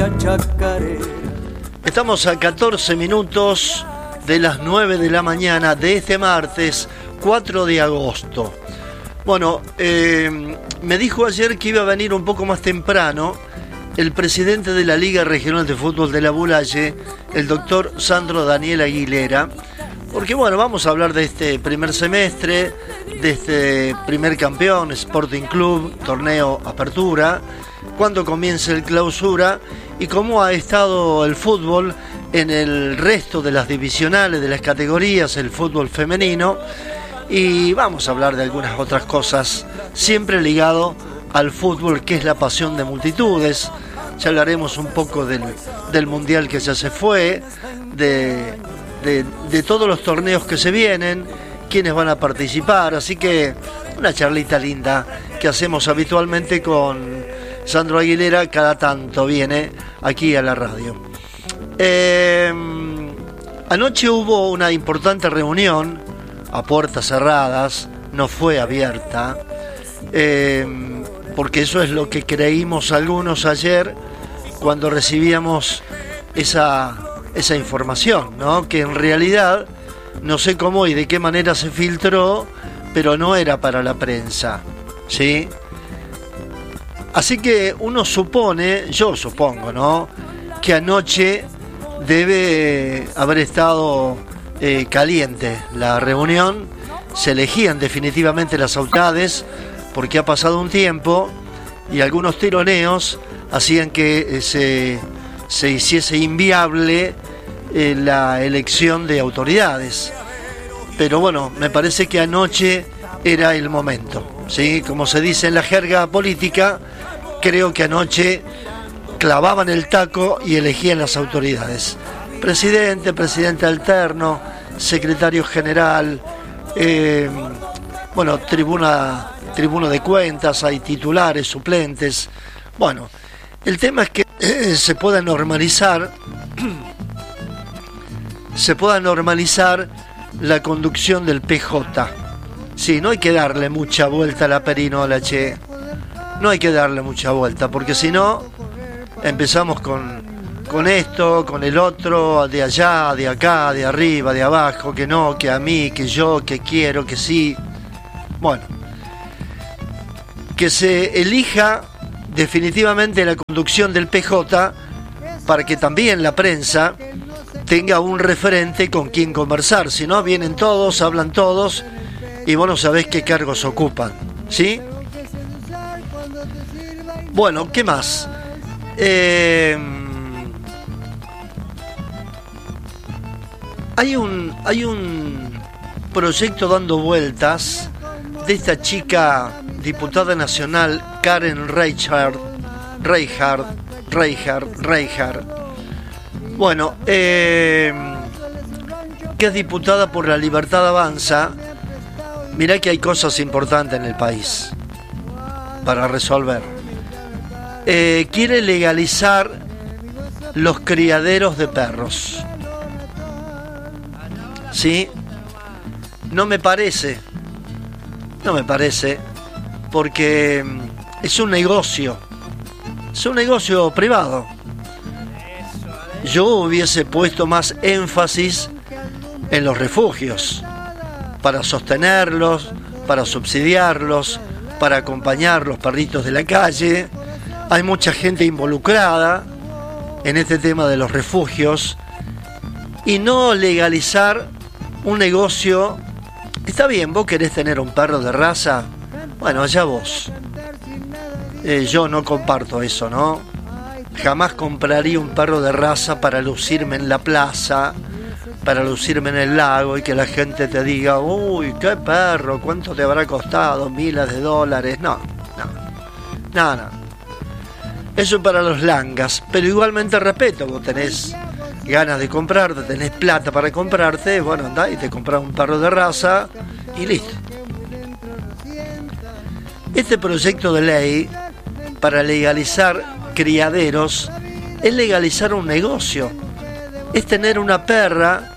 Estamos a 14 minutos de las 9 de la mañana de este martes 4 de agosto. Bueno, me dijo ayer que iba a venir un poco más temprano el presidente de la Liga Regional de Fútbol de la Bulaye, el doctor Sandro Daniel Aguilera, porque bueno, vamos a hablar de este primer semestre, de este primer campeón, Sporting Club, torneo Apertura, cuándo comienza el Clausura y cómo ha estado el fútbol en el resto de las divisionales, de las categorías, el fútbol femenino, y vamos a hablar de algunas otras cosas, siempre ligado al fútbol, que es la pasión de multitudes. Ya hablaremos un poco del mundial que ya se fue, de todos los torneos que se vienen, quiénes van a participar, así que una charlita linda que hacemos habitualmente con Sandro Aguilera, cada tanto viene aquí a la radio. Anoche hubo una importante reunión a puertas cerradas, no fue abierta, porque eso es lo que creímos algunos ayer cuando recibíamos esa información, ¿no? Que en realidad no sé cómo y de qué manera se filtró, pero no era para la prensa, ¿sí? Así que uno supone, yo supongo, ¿no?, que anoche debe haber estado caliente la reunión. Se elegían definitivamente las autoridades porque ha pasado un tiempo y algunos tironeos hacían que se hiciese inviable la elección de autoridades. Pero bueno, me parece que anoche era el momento, ¿sí? Como se dice en la jerga política, creo que anoche clavaban el taco y elegían las autoridades. Presidente alterno, secretario general, bueno, tribuno de cuentas, hay titulares, suplentes. Bueno, el tema es que se pueda normalizar la conducción del PJ. Sí, no hay que darle mucha vuelta a la perinola, che. No hay que darle mucha vuelta, porque si no, empezamos con esto, con el otro, de allá, de acá, de arriba, de abajo, que no, que a mí, que yo, que quiero, que sí. Bueno, que se elija definitivamente la conducción del PJ para que también la prensa tenga un referente con quien conversar. Si no, vienen todos, hablan todos y vos no sabés qué cargos ocupan, ¿sí? Bueno, ¿qué más? Hay un proyecto dando vueltas de esta chica diputada nacional Karen Reichardt. Bueno, que es diputada por La Libertad Avanza. Mirá que hay cosas importantes en el país para resolver. Quiere legalizar los criaderos de perros. ¿Sí? No me parece, porque es un negocio privado. Yo hubiese puesto más énfasis en los refugios, para sostenerlos, para subsidiarlos, para acompañar los perritos de la calle. Hay mucha gente involucrada en este tema de los refugios, y no legalizar un negocio. Está bien, vos querés tener un perro de raza, bueno, allá vos. Yo no comparto eso, ¿no? Jamás compraría un perro de raza para lucirme en la plaza, para lucirme en el lago y que la gente te diga, uy, qué perro, cuánto te habrá costado, miles de dólares. No. Eso es para los langas, pero igualmente respeto, vos tenés ganas de comprarte, tenés plata para comprarte, bueno, andá y te compras un perro de raza y listo. Este proyecto de ley para legalizar criaderos es legalizar un negocio, es tener una perra